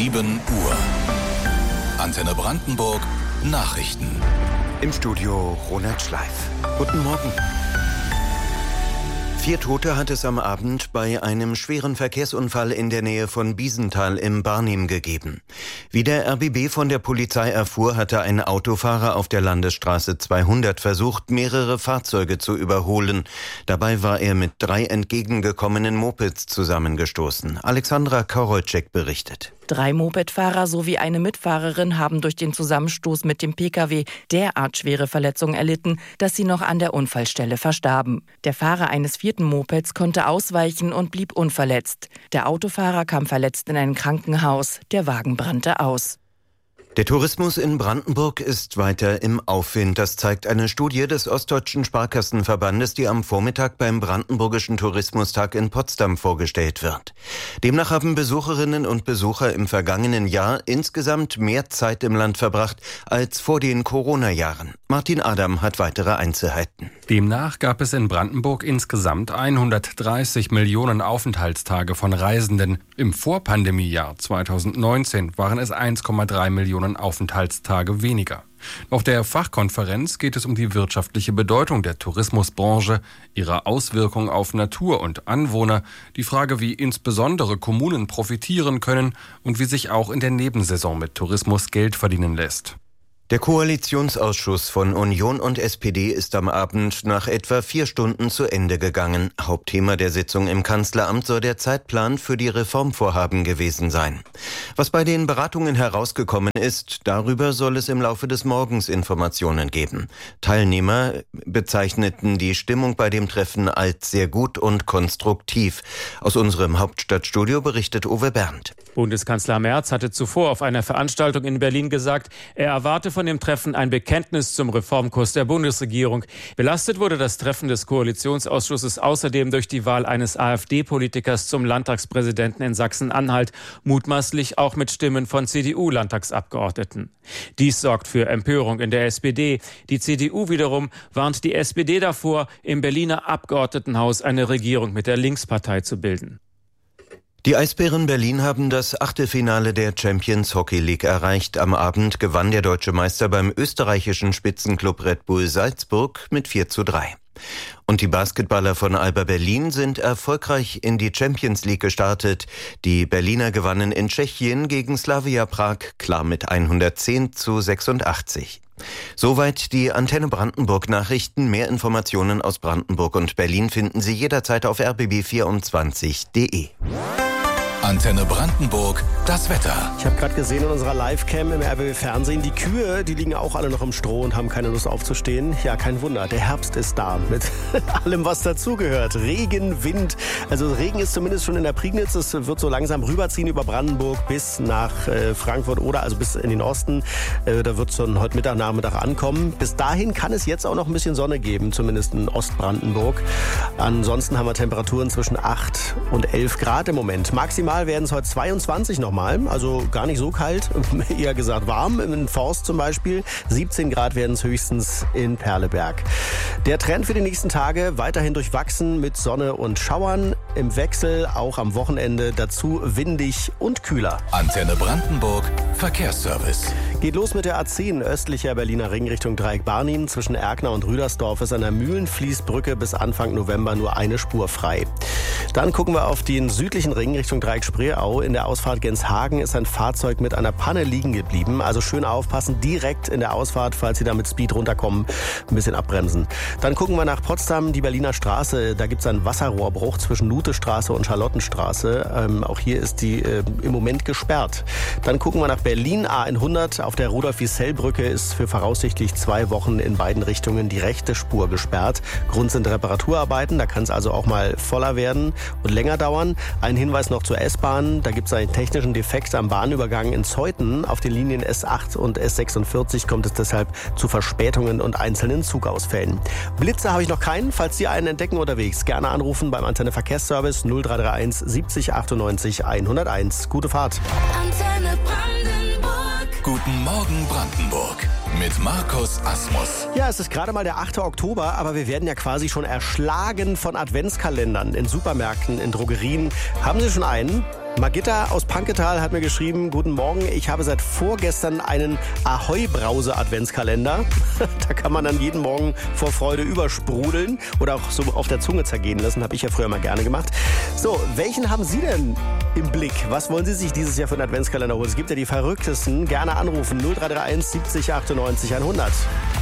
7 Uhr. Antenne Brandenburg Nachrichten. Im Studio Ronald Schleif. Guten Morgen. 4 Tote hat es am Abend bei einem schweren Verkehrsunfall in der Nähe von Biesenthal im Barnim gegeben. Wie der RBB von der Polizei erfuhr, hatte ein Autofahrer auf der Landesstraße 200 versucht, mehrere Fahrzeuge zu überholen. Dabei war er mit 3 entgegengekommenen Mopeds zusammengestoßen. Alexandra Karolczek berichtet. 3 Mopedfahrer sowie eine Mitfahrerin haben durch den Zusammenstoß mit dem Pkw derart schwere Verletzungen erlitten, dass sie noch an der Unfallstelle verstarben. Der Fahrer eines 4. Mopeds konnte ausweichen und blieb unverletzt. Der Autofahrer kam verletzt in ein Krankenhaus. Der Wagen brannte aus. Der Tourismus in Brandenburg ist weiter im Aufwind. Das zeigt eine Studie des Ostdeutschen Sparkassenverbandes, die am Vormittag beim Brandenburgischen Tourismustag in Potsdam vorgestellt wird. Demnach haben Besucherinnen und Besucher im vergangenen Jahr insgesamt mehr Zeit im Land verbracht als vor den Corona-Jahren. Martin Adam hat weitere Einzelheiten. Demnach gab es in Brandenburg insgesamt 130 Millionen Aufenthaltstage von Reisenden. Im Vorpandemiejahr 2019 waren es 1,3 Millionen Aufenthaltstage weniger. Auf der Fachkonferenz geht es um die wirtschaftliche Bedeutung der Tourismusbranche, ihre Auswirkung auf Natur und Anwohner, die Frage, wie insbesondere Kommunen profitieren können und wie sich auch in der Nebensaison mit Tourismus Geld verdienen lässt. Der Koalitionsausschuss von Union und SPD ist am Abend nach etwa 4 Stunden zu Ende gegangen. Hauptthema der Sitzung im Kanzleramt soll der Zeitplan für die Reformvorhaben gewesen sein. Was bei den Beratungen herausgekommen ist, darüber soll es im Laufe des Morgens Informationen geben. Teilnehmer bezeichneten die Stimmung bei dem Treffen als sehr gut und konstruktiv. Aus unserem Hauptstadtstudio berichtet Uwe Berndt. Bundeskanzler Merz hatte zuvor auf einer Veranstaltung in Berlin gesagt, er erwarte von dem Treffen ein Bekenntnis zum Reformkurs der Bundesregierung. Belastet wurde das Treffen des Koalitionsausschusses außerdem durch die Wahl eines AfD-Politikers zum Landtagspräsidenten in Sachsen-Anhalt, mutmaßlich auch mit Stimmen von CDU-Landtagsabgeordneten. Dies sorgt für Empörung in der SPD. Die CDU wiederum warnt die SPD davor, im Berliner Abgeordnetenhaus eine Regierung mit der Linkspartei zu bilden. Die Eisbären Berlin haben das Achtelfinale der Champions Hockey League erreicht. Am Abend gewann der deutsche Meister beim österreichischen Spitzenclub Red Bull Salzburg mit 4:3. Und die Basketballer von Alba Berlin sind erfolgreich in die Champions League gestartet. Die Berliner gewannen in Tschechien gegen Slavia Prag klar mit 110:86. Soweit die Antenne Brandenburg Nachrichten. Mehr Informationen aus Brandenburg und Berlin finden Sie jederzeit auf rbb24.de. Antenne Brandenburg, das Wetter. Ich habe gerade gesehen in unserer Livecam im RBB-Fernsehen, die Kühe, die liegen auch alle noch im Stroh und haben keine Lust aufzustehen. Ja, kein Wunder, der Herbst ist da mit allem, was dazugehört. Regen, Wind, also Regen ist zumindest schon in der Prignitz. Es wird so langsam rüberziehen über Brandenburg bis nach Frankfurt oder also bis in den Osten. Da wird es dann heute Mittag, Nachmittag ankommen. Bis dahin kann es jetzt auch noch ein bisschen Sonne geben, zumindest in Ostbrandenburg. Ansonsten haben wir Temperaturen zwischen 8 und 11 Grad im Moment. Maximal werden es heute 22 nochmal, also gar nicht so kalt, eher gesagt warm, in Forst zum Beispiel. 17 Grad werden es höchstens in Perleberg. Der Trend für die nächsten Tage weiterhin durchwachsen mit Sonne und Schauern. Im Wechsel auch am Wochenende dazu windig und kühler. Antenne Brandenburg, Verkehrsservice. Geht los mit der A10 östlicher Berliner Ring Richtung Dreieck Barnim. Zwischen Erkner und Rüdersdorf ist an der Mühlenfließbrücke bis Anfang November nur eine Spur frei. Dann gucken wir auf den südlichen Ring Richtung Dreieck Spreeau. In der Ausfahrt Genshagen ist ein Fahrzeug mit einer Panne liegen geblieben. Also schön aufpassen, direkt in der Ausfahrt, falls Sie da mit Speed runterkommen, ein bisschen abbremsen. Dann gucken wir nach Potsdam, die Berliner Straße. Da gibt es einen Wasserrohrbruch zwischen Lutestraße und Charlottenstraße. Auch hier ist die im Moment gesperrt. Dann gucken wir nach Berlin, A100. Auf der Rudolf-Wiesel-Brücke ist für voraussichtlich 2 Wochen in beiden Richtungen die rechte Spur gesperrt. Grund sind Reparaturarbeiten. Da kann es also auch mal voller werden und länger dauern. Ein Hinweis noch zur S-Bahn. Da gibt es einen technischen Defekt am Bahnübergang in Zeuthen. Auf den Linien S8 und S46 kommt es deshalb zu Verspätungen und einzelnen Zugausfällen. Blitze habe ich noch keinen. Falls Sie einen entdecken unterwegs, gerne anrufen beim Antenne Verkehrsservice 0331 70 98 101. Gute Fahrt. Antenne Brandenburg. Guten Morgen Brandenburg. Mit Markus Asmus. Ja, es ist gerade mal der 8. Oktober, aber wir werden ja quasi schon erschlagen von Adventskalendern in Supermärkten, in Drogerien. Haben Sie schon einen? Magitta aus Panketal hat mir geschrieben, guten Morgen, ich habe seit vorgestern einen Ahoi-Brause-Adventskalender. Da kann man dann jeden Morgen vor Freude übersprudeln oder auch so auf der Zunge zergehen lassen, habe ich ja früher mal gerne gemacht. So, welchen haben Sie denn im Blick? Was wollen Sie sich dieses Jahr für einen Adventskalender holen? Es gibt ja die verrücktesten. Gerne anrufen 0331 70 98 100.